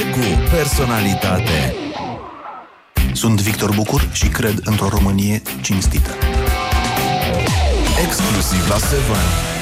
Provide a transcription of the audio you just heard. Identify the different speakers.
Speaker 1: cu personalitate.
Speaker 2: Sunt Victor Bucur și cred într-o Românie cinstită.
Speaker 1: Exclusiv la 7.